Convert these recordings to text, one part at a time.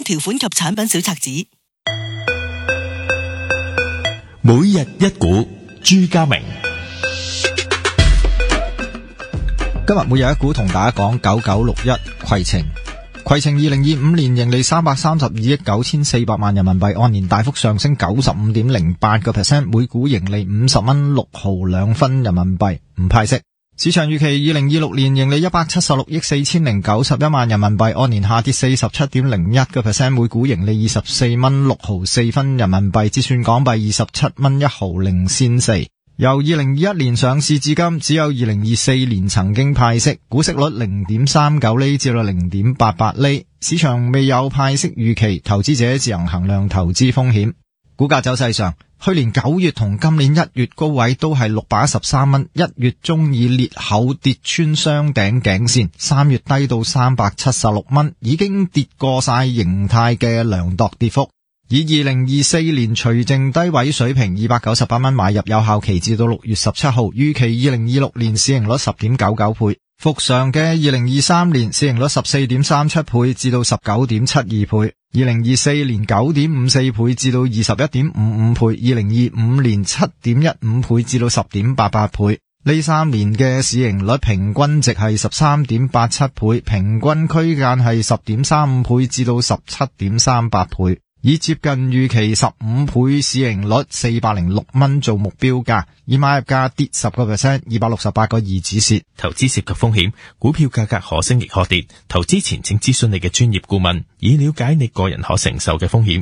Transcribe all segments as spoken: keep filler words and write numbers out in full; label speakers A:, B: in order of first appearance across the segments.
A: 條款及產品小冊子。
B: 每日一股，朱家明。
C: 今日每日一股同大家講九九六一攜程。攜程二零二五年盈利三百三十二億九千四百萬人民幣，按年大幅上升九十五點零八個 percent， 每股盈利五十蚊六毫兩分人民幣，唔派息。市場預期二零二六年盈利一百七十六億四千零九十一萬人民幣，按年下跌四十七點零一個 percent， 每股盈利二十四蚊六毫四分人民幣，折算港幣二十七蚊一毫零仙四。由二零二一年上市至今，只有二零二四年曾經派息，股息率零點三九厘至到零點八八厘。市場未有派息預期，投資者自行衡量投資風險。股價走勢上，去年九月同今年一月高位都係六百一十三蚊，一月中以裂口跌穿雙頂頸線，三月低到三百七十六蚊，已經跌過晒形態嘅量度跌幅。以二零二四年除淨低位水平二百九十八蚊買入，有效期至到六月十七號，預期二零二六年市盈率十點九九倍，復常嘅二零二三年市盈率十四點三七倍至到十九點七二倍，二零二四年九點五四倍至到二十一點五五倍，二零二五年七點一五倍至到十點八八倍。呢三年嘅市盈率平均值係十三點八七倍，平均區間係十點三五倍至到十七點三八倍。以接近預期十五倍市盈率四百零六蚊做目標價，以買入價跌十個 percent， 二百六十八個二止蝕。
B: 投資涉及風險，股票價格可升亦可跌，投資前請諮詢你嘅專業顧問，以了解你個人可承受嘅風險。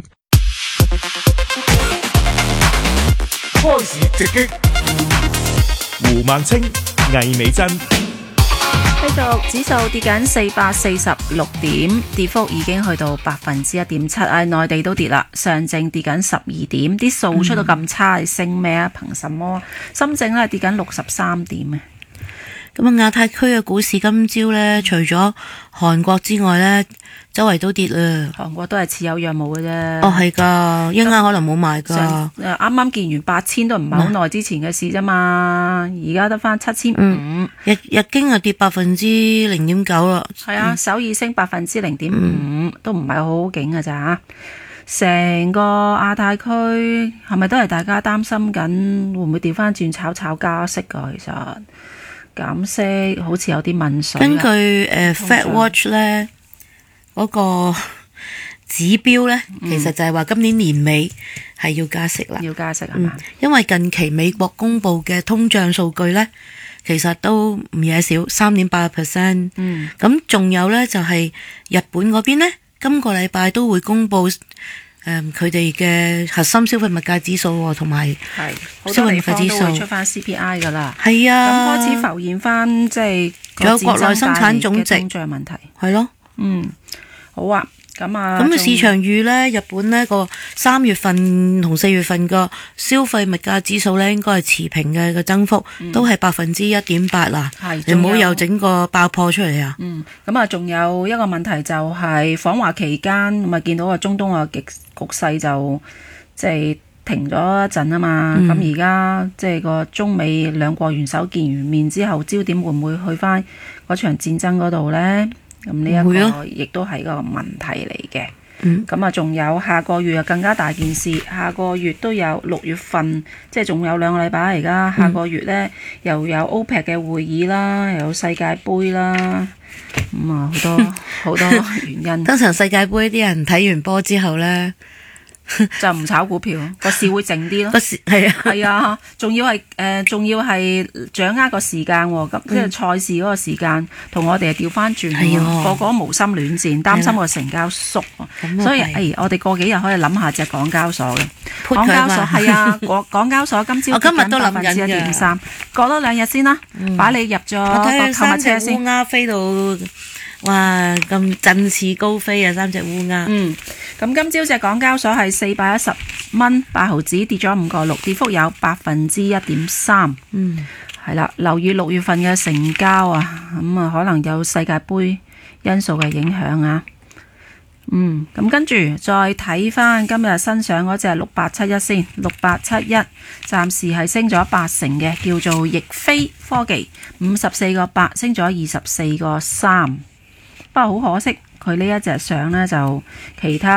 B: 開市直擊，胡孟青、魏美珍。
D: 繼續指數跌緊四百四十六點，跌幅已經去到百分之一點七。啊，內地都跌啦，上證跌緊十二點，啲數出到咁差，你升咩啊？憑什麼？深證咧跌緊六十三點啊！
E: 咁啊，亞太區嘅股市今朝咧，除咗韓國之外咧，周圍都跌啦。
D: 韓國都係持有羊毛嘅啫。
E: 哦，係噶，一陣間可能冇賣噶。
D: 誒，啱啱見完八千都唔係好耐之前嘅事啫嘛，而家得翻七千五。
E: 日日經啊跌百分之零點九啦。
D: 係啊，嗯、首爾升百分之零點五，都唔係好好勁㗎咋。成個亞太區係咪都係大家擔心緊會唔會調翻轉炒炒加息㗎？其實。減息好似有啲問水。根據
E: 誒、呃、Fed Watch 咧嗰、那個指標咧，嗯、其實就係話今年年尾係要加息啦。
D: 要加息係嘛、嗯？
E: 因為近期美國公布嘅通脹數據咧，其實都唔嘢少，三點八個 percent。嗯，咁仲有咧就係、是、日本嗰邊咧，今個禮拜都會公布。誒，佢哋嘅核心消費物價指數同埋消費物價指數
D: 都會出翻 C P I 噶啦，
E: 係啊，
D: 咁開始浮現翻即係
E: 仲有國內生產總值
D: 通脹問題，
E: 係咯，
D: 嗯，好啊，咁啊，
E: 咁啊市場預咧，日本呢個三月份同四月份個消費物價指數咧，應該係持平嘅個增幅，嗯、都係百分之一點八啦。係，你唔好又整個爆破出嚟啊！
D: 嗯，咁啊，仲有一個問題就係訪華期間咁啊，見到個中東嘅局局勢就即係停咗一陣啊嘛。咁而家即係個中美兩國元首見完面之後，焦點會唔會去翻嗰場戰爭嗰度咧？咁呢一個亦都係一個問題嚟嘅。咁啊、嗯，仲有下個月啊更加大件事，下個月都有六月份，即係仲有兩個禮拜。而家下個月呢，嗯、又有 OPEC 嘅會議啦，又有世界盃啦，咁啊好多好多原因。
E: 通常世界盃啲人睇完波之後呢，
D: 就唔炒股票，個市會靜啲咯。
E: 個市係啊，
D: 係啊，仲要係誒，仲、呃、要係掌握個時間喎。咁即係賽事嗰個時間，同我哋係調翻轉。係啊，個個無心戀戰，擔心個成交縮。所以誒、哎，我哋過幾日可以諗下隻港交所嘅。港交所係啊，港港交所今朝
E: 我今日都諗緊嘅。百分之一點三，
D: 過多兩日先啦，擺、嗯、你入咗個購物車先。
E: 烏鴉飛到。哇！咁振翅高飛啊，三隻烏鴉。
D: 嗯，咁今朝隻港交所係四百一十蚊八毫子，跌咗五個六，跌幅有百分之一點三。嗯，係啦，留意六月份嘅成交啊，咁、嗯、啊可能有世界盃因素嘅影響啊。嗯，咁跟住再睇翻今日新上嗰隻六八七一先，六八七一暫時係升咗八成嘅，叫做易飛科技，五十四個八升咗二十四個三。不過好可惜，佢呢一隻上呢，就其他。